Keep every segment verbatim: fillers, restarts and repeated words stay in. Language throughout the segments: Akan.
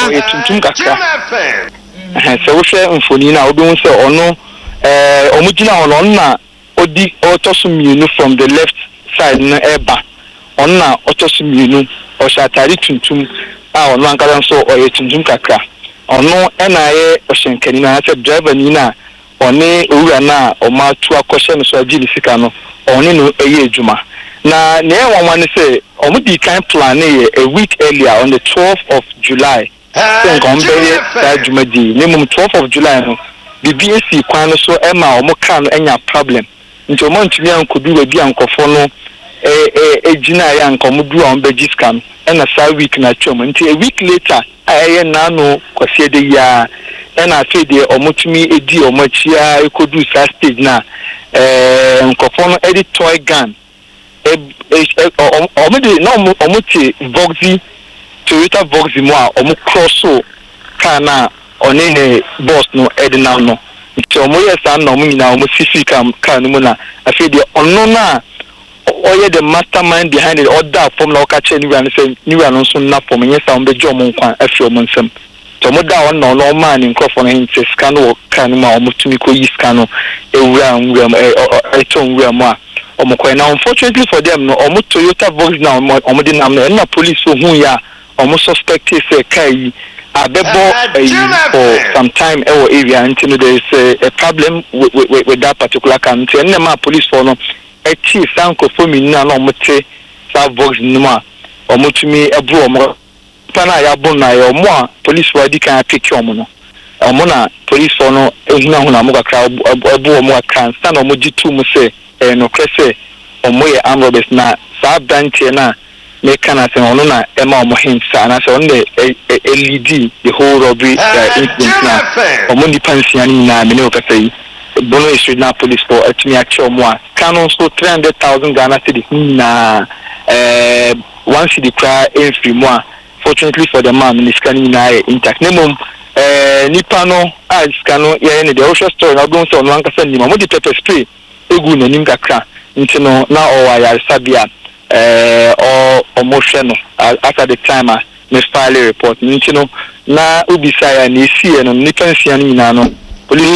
no e tuntum kakra eh so wo hwe mfoni na obi hu se ono eh omugina ono na odi otoso mienu from the left side na eba ono na otoso mienu o shatari tuntum a ono ankara so o ye tuntum kakra ono na ye o shenkani na se driver ni na one owura na o ma tu akɔhye no so agi ni sika no one no eye adwuma na ne wanwan say omudi kan plan a week earlier on the twelfth of July so come be that jumadi ne mum twelfth of July no the B S C kwan no so e ma omo kan no enya problem nti omo ntumi ankodu we bi ankofo no eh eh ejina ya nkomudu a ombe giscam e na sa week na twom nti a week later aye na no kwase de ya e na fe de omo tumi edi omo chia ekodu sa stage na eh nkofo no edit toy gun omudi no omuti Voxy Toyota Voxy mo a omu crosso kana oni ne boss no edina no nti omu yesa na omu nyina omu sisi kam kan mu na afi de onno na oye the mastermind behind it order from na okache ni wan say ni wan so na from yesa ombe jo mo nkwan afi omu nsem to mo da on no no man nkofo na hinse scan wo kan ma omu tumi ko yi scan no ewura nwura e to nwura mo a omukwe na unfortunately for them no omu Toyota Voxy na omu de nam na police so hu ya omu suspect say kai abebo for some time ewo area until there is a, a problem with, with, with that particular car until na ma police for no e chi sanko for mi na na omu te sa Voxy no ma omu tumi ebru omu pana ya bon na ya omu a police for di kan pick omu no omu na police for no ehuna hu na omu kakra ebu omu akran stand omu jitu mu say eh no kwese omoye amrobes na sa branche na me kana se ono na ema omo hinsa na se onde L E D the whole robbery incident na omo di pension na me no kwese bono issue na police for atimi ache omo a canon so three hundred thousand Ghana cedi na eh one cedi cry in free mo fortunately for the man ni scanning na intact nemom eh nipa no a scanno ye ne the social story na go so no ankasa ni mo di pepper spray egu nanim kakra nti no na o ayar sabia eh o omohwe no after the time me file report nti no na ubisa ya na esi no ni pension nyina no police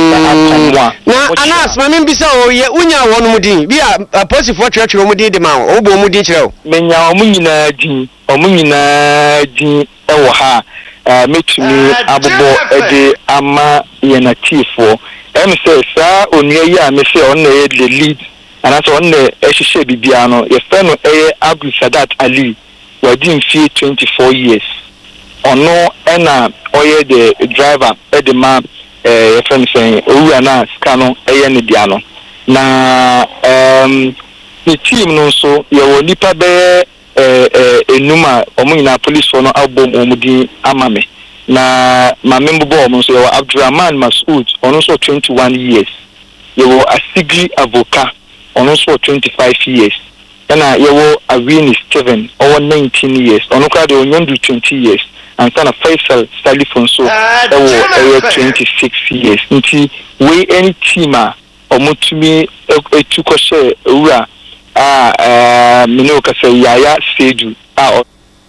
na anas ma me bisa o ye unya wonu mudin bi a police for church ro mudin de ma o bo mudin kire o menya o munyina din o munyina din e wo ha metumi abobo ede ama ye na tifo em say sa onua yi a me say on na the lead and as on na ehihye bibia no ye fe no eh Abdul Sadat Ali wadi mfie twenty-four years ono ena oye the driver e the man eh ye fe say owura na ska no eh ne dia no na um the team no so ye wo nipa be eh eh enuma omo nyina police for no album omudi amame na mamembo bo so yo Abdurrahman Masoud ono so twenty-one years yo Asigri Avoka ono so twenty-five years na yo Awini Steven over nineteen years ono ka de onyandu twenty years and sana Faisal Salifon so ewo twenty-six years nti we any team a omotumi etukose ura a eh mino ka say Yaya Sedu a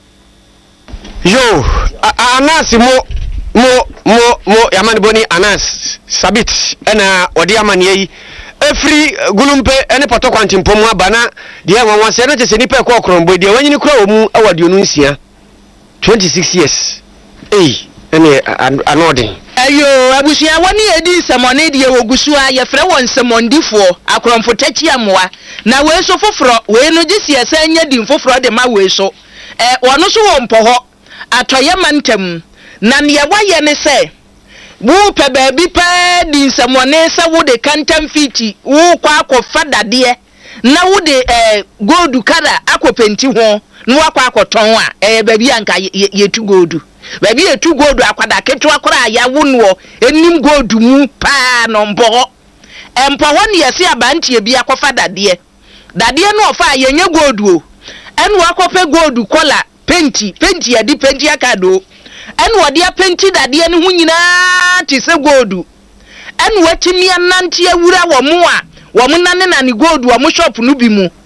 yo anas mo mo mo mo yamani boni anas sabit ena odi amani yi efri gulumpe ene poto kwantimpo mu abana de wanwan se na chese ni pe ko okrombo de wanyini kura omu awade onu nsia twenty-six years eh ene anodin ayo abusia woni edi semone de wogusu a ye frɛ won semondifo akromfo tachia moa na we so foforo we no gisi esa nya din foforo de ma we so eh wono so wo mpo ho atoye mantem na ne waye ne se wo pe baabi pa di nsamone se wo de kantam fiti wo kwa akofa dade na wo de eh gold kara akopenti ho na wo akwa akoton a eh baabi anka yetu gold baabi yetu gold akwada ketu akora ya wo no enim gold mu pa no mbo empo ho ne yesi abantie bi akofa dade dade no ofa yenye gold o enu akope gold kola penti penti adi penti akado enu wadi a penti dade ne hu nyina ti se gold enu watimi anante awura wo mo a wo mo nane na ni gold wo mo shop no bi mu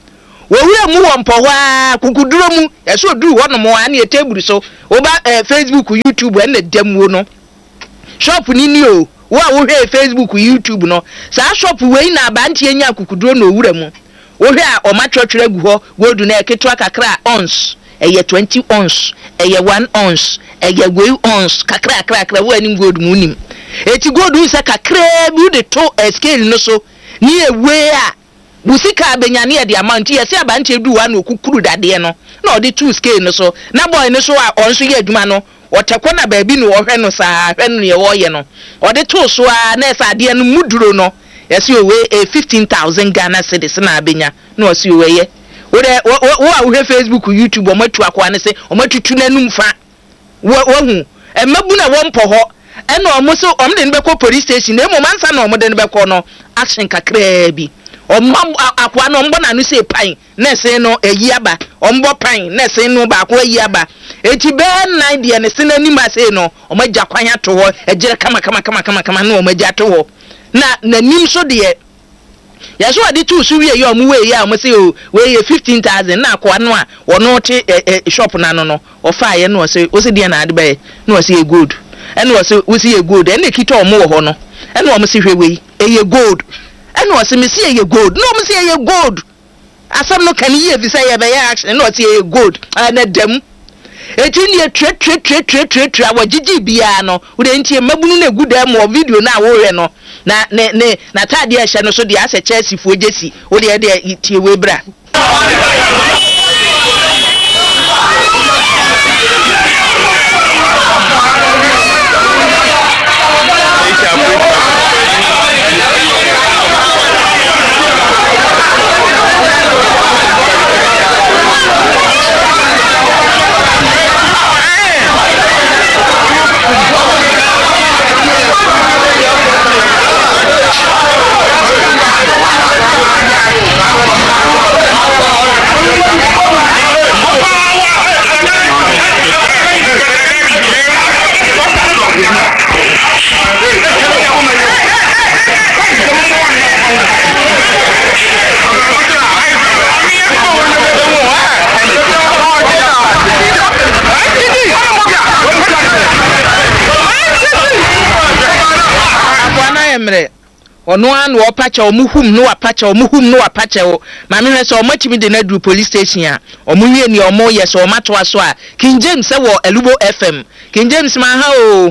wo wura mu wo mpɔwa kukuduro mu ɛso duru hɔ no mo ane e table so wo ba eh, Facebook YouTube ɛna dam no shop ni ni o wo a wo hwe Facebook YouTube no saa shop wei na abantie nya kukuduro no wura mu wo hwe a o ma twetwere gu hɔ gold na eketwa kakra ons eye twenty ons eye one ons eye wei ons kakra kakra kakra wo anim gold mu nim eti gold use kakra bi de to scale no so ni ewe a busika benyane e de amount ye se abantie du wa na okukuru dade no na o de two scale no so na boy no so a onso ye adwuma no otekwa na baabi no ohwe no saa hwe no ye wo ye no o de to so a na esa ade no muduro no yesi owe e fifteen thousand Ghana cedis na abenya na o si owe ye wo de wo a wo Facebook YouTube o matu akwa ne se o matutu nanum fa wo hu e mabu na wo mpo ho e na o mo so o mde ne bekọ police station na mo mansa na o mde ne bekọ no action kakra bi o mam akwa no mbo na no se pan na se no eyi aba o mbo pan na se no ba akwa eyi aba eti be nine de ne se na ni ma se no o magya kwan ato ho ejere kama kama kama kama kama na o magya to ho na nanim so de ya so ade tu su wie ye o mu we ya o mo se o we ye fifteen thousand na akwa no a wo no te shop na no no o fa ye no o se o se de na ade be na o se good ene o se o se ye good ene kita o mo wo ho no ene o mo se hwe we e ye good ene o se me se ye good no mo se ye good asam no kan ye bi se ye be ya action no se ye good na dem eti ne tre tre tre tre tre tre awo gigi bia no wo de ntie mabunu na good am o video na wo hwe no na ne ne na tade ehye no so de ase Chelsea fo jesi wo de de tie we bra ono an wo pacha omuhum no apacha omuhum no apacha o ma me hwe so omatimi de na du police station a omuhwe ni omo ye so omato aso a King James e wo Elubo F M King James ma ha o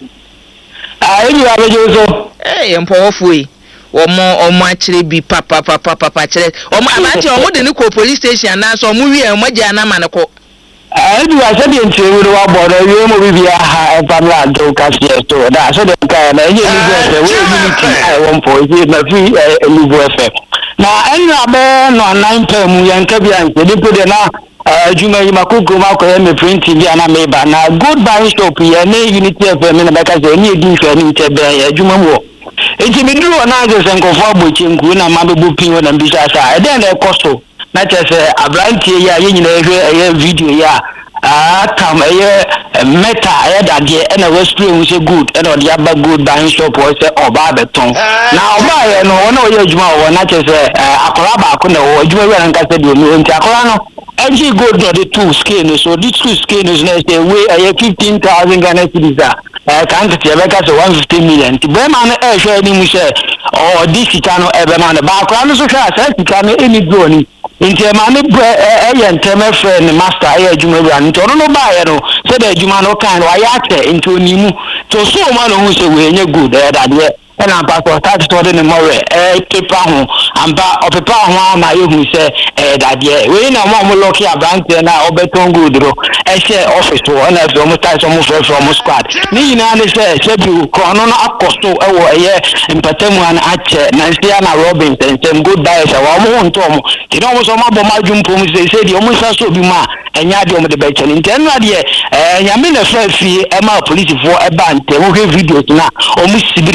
ah eni abejo so eh empowofo yi omo omo akire bi papa papa papa kire omo abati omo de ni ko police station na so omuhwe omo gya na ma ne ko Edu asedi nchewu wa bodo ye mo bibia ha family do kasi to da so de ka na ye ni go we unity I want for ye na fi Elubo F M na enya be no nine pm mu yan ka bia nse de pede na adwuma yi makoko mako ye me printing bia na me ba na good buying shop ye na Unity F M na be ka se ni edi nfe ni nche be ye adwuma mu enti me duru na je se nkofo agbochi nku na ma be bu pin na bi sa sa e den na ekoso na chese abrantie ya ye nyina ehwe eye video ya ah kam eye meta eye dade e na westry hu se good e na odi aba good buying shop o se oba beton na oba ye no wona oye adwuma wo na chese akora ba ko na wo adwuma wi na nka se de o nti akora no enji good no the two scale so the two scale is na say we eye fifteen thousand Ghana cedis eh kan te be ka se one hundred fifty million ti be ma na e hwe ni mu se o di sika no e be ma na ba akora no so hwe asa sika no eni do ni nti ma ne bre eh nteme friend master eh adwuma bra nti ono no ba ye no se da adwuma no kan wa ya ate nti onimu to so ma no hu se we nye good eh da de e na pa so start to de ne more eh pepa ho amba opepa ho ma ye hu se eh da de we na mo mo loki abante na obeton good ro eh she office wo na so mo start so mo fre from squad ni na ne se se bi ko no na akosto e wo eh empatemu an ache na sia na Robin tem good buy se wa mo nto mo ti no so ma bo ma dwumpo mu se se di o mo sa so bi ma enya de o mo de be chani nten na de eh nya me na fa fi e ma police fo e ba ntem wo videos na o mo sibiro abante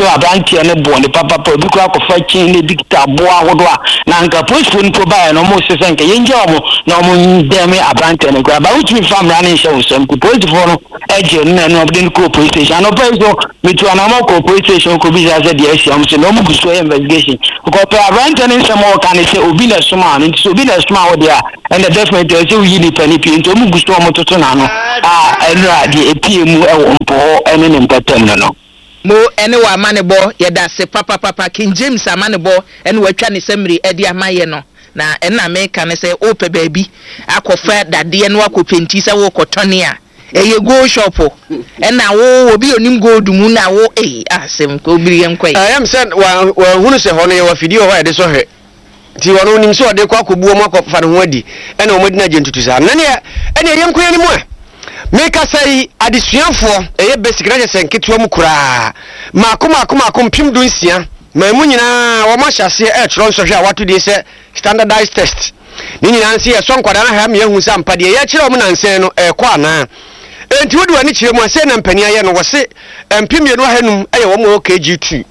aberanteɛ ne boɔ ne papapa obi kura akɔfa kyin ne dikita boa ahodo a na nka polisifoɔ no probaeɛ no ɔmo sɛ nka yɛngye ɔmo na ɔmo ndɛme aberanteɛ no kura ba wotumi fa mmara ne nhyɛ wo nsɛm nti polisifoɔ no ɛgye no na ɛno ɔmde no kɔɔ police station anɔpa yi so metu anama kɔɔ police station kɔbisa sɛ deɛ ahyia m so na ɔmo gu so ɛyɛ investigation kɔpɛ aberanteɛ ne nsɛm a wɔka ne sɛ obi na soma no nti sɛ obi na soma wo deɛ a ɛnɛ definitely ɛsɛ woyi nipa ne pii nti ɔmo gu so ɔmo toto n'ano a ɛno a deɛ ɛpie mu ɛwɔ mpɔ hɔ ɛne ne mpɛtɛm no no mo ene wa amanebo yeda se papa papa King James amanebo ene watwa ne samri edi amaye no na ena me ka ne se ope baabi akofa dade no akopenti se wo kotone a eye go shop ena wo obi onim gold mu na wo eh asem ko biri enkwai I am said wa wa hunu se ho no ye wa video ho ede so hwe ti wono nim se ode kwa kobuo mu akofa ne ho adi ena o madina gentutu sa na ne ene yem ko yanimu a meka say adesuafo eye basic na jese nketua mu kura maako maako maako mpim do nsia ma mu nyina wo ma hyase e tro nsohwe a wato de se standardized test ni nyina nsi e so nkwada na ha me hu sa mpa de ye kire wo na nsen no e kwa na enti wodi wani kire mu ase na mpani aye no wo se mpim ye no hanum eye wo mo K G two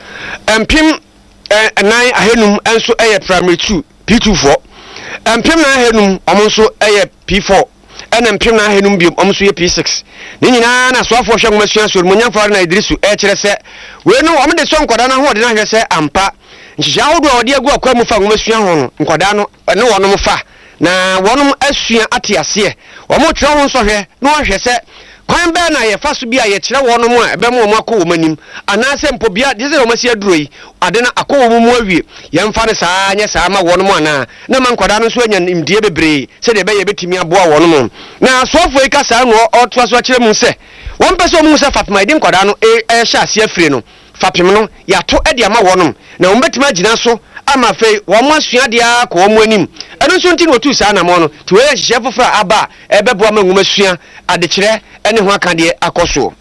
mpim nine ahenum enso eye primary two P two four mpim na ahenum omo nso eye P four ena mpim na ahenum biom omo nso ye P six ni nyina na so afo hwe ngomasua so munyam fa na Idrisu e kire se we no omo de so nkoda na ho de na hwe se ampa nhihia wodo a ode agu akwa mu fa ngomasua ho no nkoda no ne wonom fa na wonom asua ate ase omo twa ho nso hwe na hwe se kwan be na ye fa so bia ye kire wonom a ebe mo akọ wo manim anase mpo bia de se wo masi aduro yi ade na akọ wo mu awie ye mfa ne saa nya saa ma wonom ana na man nkoda no so anya imdie bebre se de be ye betimi aboa wonom na sofo ika saa no otoa so akire mu se won pese mu se Fatima ide nkoda no e e hya ase afire no fapem no ya to e de ama wonom na won betima agina so ama fei wo mo asua de akọ wo mu anim eno so nti no tu saa na mo no ti we hye fofra aba e beboa ma nwuma sua ade kire ene ho aka de akoso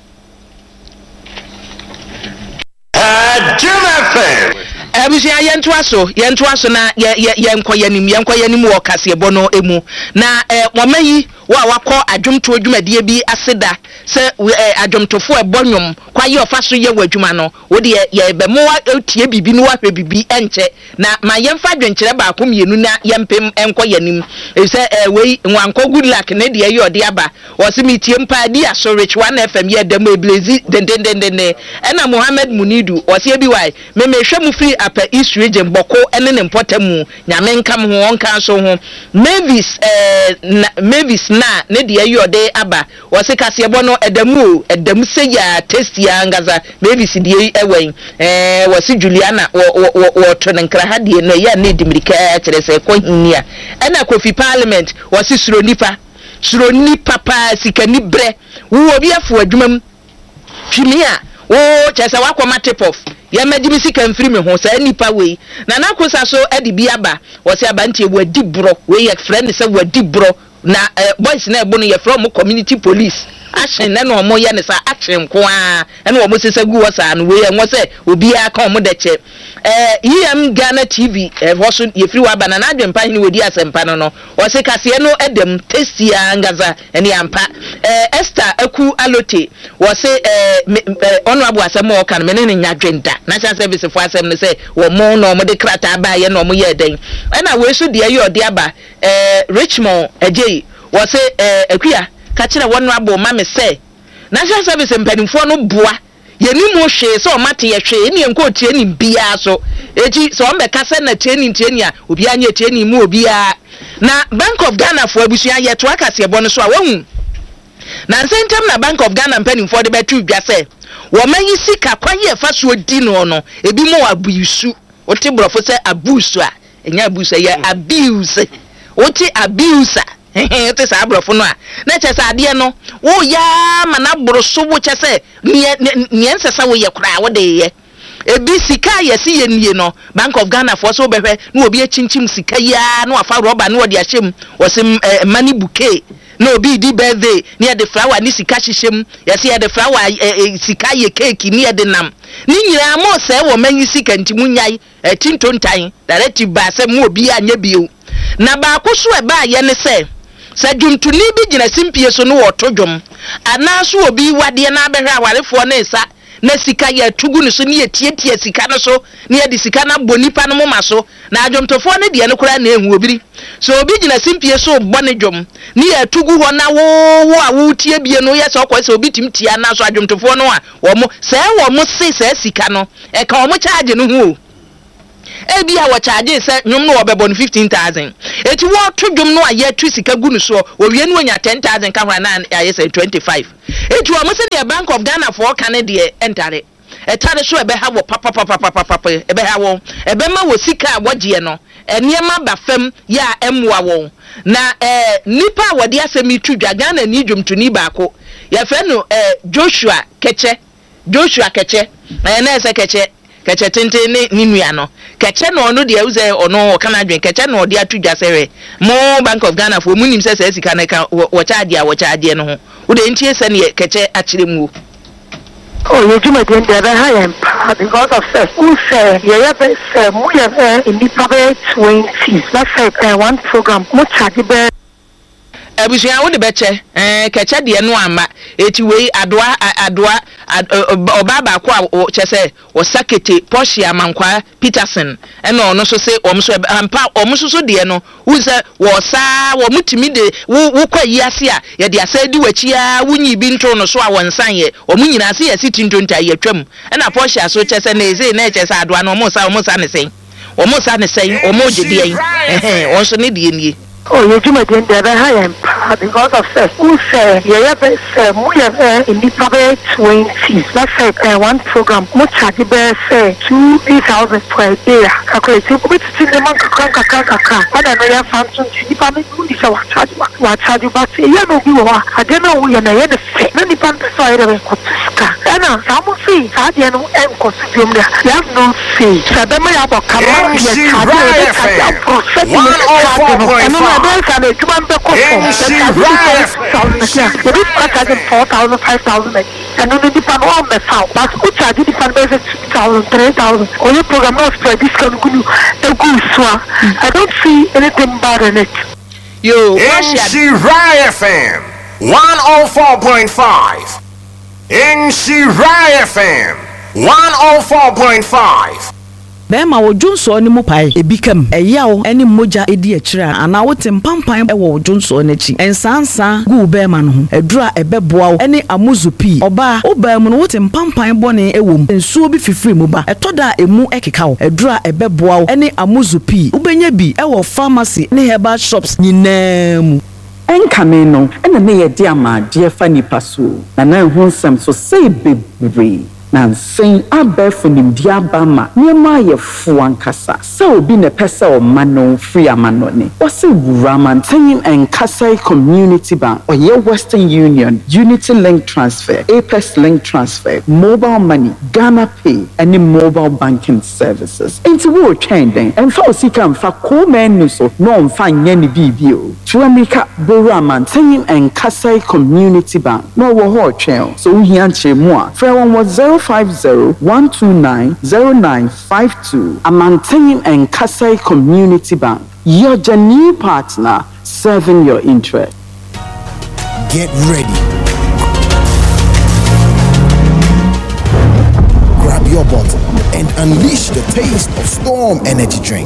Jim F M Abusia yentu aso yentu aso na ye yenkwa yanim yenkwa yanim wo kasebo no emu na eh wamayi wa wakọ adwumto adwumadie bi aseda se adwumtofo ebonwom kwaye ofaso ye wadwuma no wo de ye be mo tie bibi no wa hwe bibi enche na ma yemfa adwenkyere ba akom yenu na yempem enkọ yanim se wei nwanko good luck ne de ye ode aba wo se mi tie mpa di aso rich one F M ye dem eblezi den den den den ena Mohammed Munidu wo se bi wai me me hwe mu free apa East region boko ene ne mpotamu nyame nkam ho onka so ho Mavis eh Mavis na ne de ayi ode aba wo se kasebo no edamu edamu se ya test ya ngaza Mavis de ewen eh wo se Juliana wo wo to nkra ha de no ya ne dimirika kire se ko hinia ena Kofi Parliament wo se suro nipa suro nipa pa sikani bre wo obi afo adwumam twimia wo chese wakoma tip off ya magimi sika mfiri me ho sa nipa we na nakosa so edi bi aba wo se aba ntie wadi bro we ye friend se wadi bro na boys na ebo no ye from community police action na no mo ye ne sa action ko a na wo mo sesa gu wo sa no we ye ngo se obi aka mo de che eh E M Ghana T V eh wo so ye free wa ba na na adwempa ni wodi asempa no no wo se kase no edem testia ngaza ene ampa eh Esther Aku Alote wo se eh honorable asem wo kan me ne nya dwenda national service for asem ne se wo mo no mo de krata ba ye no mo ye den na we so de ye ode aba eh Richmond eje wo se eh akua ka kire wonu abo ma me se national service mpanimfo no boa yeni mo hwe so mate ye hwe eni enko tie ni bia so eji so mbe kasa na tie ni tie ni a obi anya tie ni mu obi a na Bank of Ghana fo abusua ye to akase ebo no so a wahu na nsentem na Bank of Ghana mpanimfo de betu dwa se wo mayi sika kwaye fa so di no no ebi mo abusu ote brofo se abusu a enya abusu ye abuse ote abuser ete sa abrofo no a na che sa ade no wo ya mana boroso wo che se ne ensesa wo ye kura wo de ye ebi sika ye si ye nie no Bank of Ghana for so behwe na obi achinchim sika ya na afa roba na odi ahyem wo se money bouquet na obi di birthday ne ye de flower ni sika hyehyem ye se ye de flower sika ye cake ni ye de nam ni nyira mo se wo manyi sika ntimu nyai tintontan directive ba se mo obi anya bio na ba akoso e ba ye ne se sa dwuntuni bi gina simpie so no woto dwom anaso obi wade na abehwe awarefo na esa na sika ye tugu no so ne ye tietie sika no so ne ye di sika na bɔ nipa no moma so na adwomtofo ne de ne kora na ehu obiri so obi gina simpie so bɔ ne dwom ne ye tugu ho na wo wo a wo tie bie no ye so kwese obi timtia na so adwomtofo no a wo mo se wo mo se se sika no e ka wo mo charge no ho ebi a wo charge se nwom no obebo no fifteen thousand eti wo to dwom no a ye tu sika gu no so wo wie no nya ten thousand ka hwa na aye say twenty-five eti wo mo se the Bank of Ghana for kan de entare etare so ebe ha wo papa papa papa papa ebe ha wo ebe ma wo sika wogye no eniema ba fam ya emwa wo na eh nipa wode asemi tudwa Ghana ni dwomtuni baako ya fe no eh Joshua Keche Joshua Keche eh na ese Keche Keche tente ne ninua no Keche no no de uze ono kana adwen Keche no de atudwa sewe mo Bank of Ghana for munim se se sika na ka wo charge a wo charge no ho wo de ntie se ne Keche akire mu. Oh, you do my dear, I am proud because of that. Who say, yeah, yeah, we have in the probably twenty. Let's say one program, much chargeable. Ebusia wo de beche eh Keche de no ama eti wei adoa adoa obaba kwa chese o sakete Porsche amankwa Peterson ena ono so se om so ampa om so so de no wo se wo sa wo mutimi de wo kwa yi ase a ye de asa di wachi a wunyi bi nto no so a wonsan ye om nyina ase ye siti ntonta ye twam ena Porsche so chese na eze na chese adoa no mo sa mo sa ne sen o mo sa ne sen o mo je de eh o so ne de nie. Oh, you do my dear, I am proud because of that. Who say, yeah, yeah, we have in the probably twenty. Let's say one program, much chargeable, say two thousand per day. Calculate, you put it in the month, crank, crank, crank. I don't know your function. If I make you this, I will charge you. I charge you back. Yeah, no, you are. I don't know we are not the same. Many people say, I don't know. And now, some say, I don't know, and costume there. You have no say. So, then I have a camera. She right, one oh four point five. And a human being four thousand, five thousand, and only depend on the south. But who charge you depend on two thousand, three thousand? Or your program not spread this can go a good swap. I don't see anything bad in it. Yo, N C Rai F M one oh four point five. N C Rai F M one oh four point five. Bema wo Jonso ni mu pai ebikam eyawo eni moja edi akira ana wo tempampan e wo Jonso n'achi ensansa gu bema no ho edura ebeboa eni amuzupi oba obam no wo tempampan bone ewom ensuo bi fifiri mu ba etoda emu ekeka wo edura ebeboa eni amuzupi ubenya bi e wo pharmacy ne herbal shops nyinam enkame no ena ne ye di ama de fa nipa so na na hu nsem so sei bebre na nsen abefo nimdia bama niema ye fuankasa se obi ne pese o mano free amano ne wose Wuramanten and Kasai Community Bank or ye Western Union Unity Link Transfer Apex Link Transfer Mobile Money Ghana Pay and mobile banking services into wo trending and for sika mfa ko menu so no mfa nya ni bibio to America Wuramanten and Kasai Community Bank no wo ho twen so wo hia nche mu a frɛ wɔn wɔ zero five zero, one two nine, zero nine five two. Wuramanten and Kasai Community Bank, your genuine partner serving your interest. Get ready. Grab your bottle and unleash the taste of Storm Energy Drink.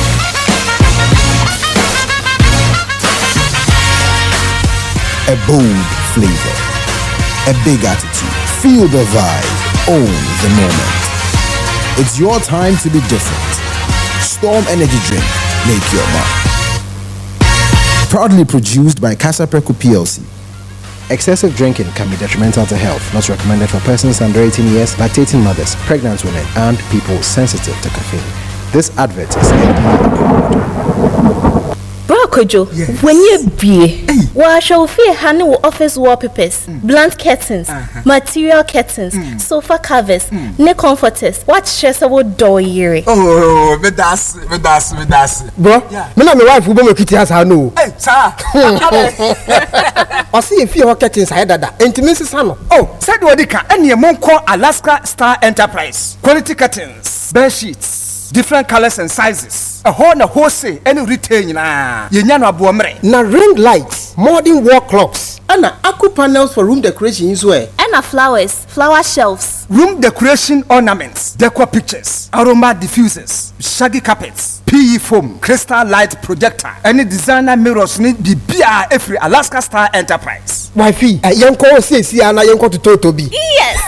A bold flavor, a big attitude. Feel the vibe. Own the moment. It's your time to be different. Storm Energy Drink. Make your mark. Proudly produced by Casa Preco P L C. Excessive drinking can be detrimental to health. Not recommended for persons under eighteen years, lactating mothers, pregnant women, and people sensitive to caffeine. This advert is N D A approved. Kojo, yes. When you be, well, shall fear handle office wallpapers, mm. blunt curtains, uh-huh. material curtains, mm. sofa covers, mm. neck comforters. What stress about door year? Oh, but that's, but that's, but that's. Bro, yeah. Me and my wife will be making it I know. Hey, sir. I see if you curtains I that. Intimacy sano. Oh, said Wadika, and your mom call Alaska Star Enterprise. Quality curtains, bed sheets, different colors and sizes. A whole na wholesale any retail na yenyano abuomre na ring lights, modern wall clocks, and aku panels for room decoration as well. ɛna flowers, flower shelves, room decoration ornaments, decor pictures, aroma diffusers, shaggy carpets, P E foam, crystal light projector, any designer mirrors need the B R every Alaska Star Enterprise. Wifey, uh, yanko say see ana yanko to toto bi. Yes.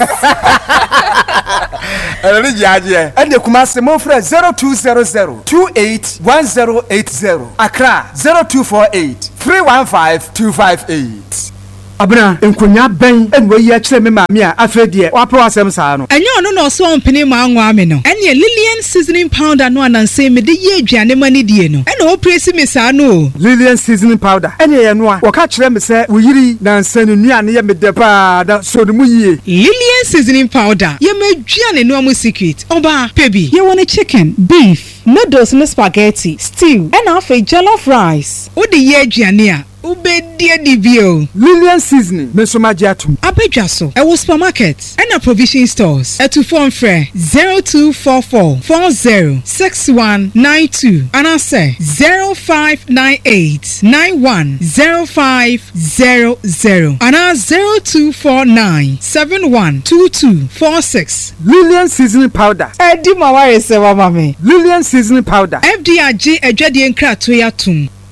And the Kumasi Mofre zero two zero zero two eight one zero eight zero. Accra zero two four eight three one five two five eight. Abna enkonya ben enwe yi akire me maami a afedie wapo asem saa no enyo no no so ompene ma anwa me no ene Lillian seasoning powder no ananse me de ye aduane mani die no ene o presi me saa no Lillian seasoning powder ene ye no a wo ka kire me se wo yiri na nsanu nuane ye me de pa da so mu yie Lillian seasoning powder ye ma aduane no amu secret oba pebi ye won chicken beef noodles no spaghetti stew ene afa jollof rice o de ye aduane a Ubedia Divio Lillian seasoning Mesomagiatum Abedjaso Ewo supermarket and a provision stores at two phone fre zero two four four four zero six one nine two and I say zero five nine eight nine one zero five zero zero and I zero two four nine seven one two two four six. Lillian seasoning powder Edi mawari sewa mami Lillian seasoning powder F D R G Ejadi Enkra Toyatum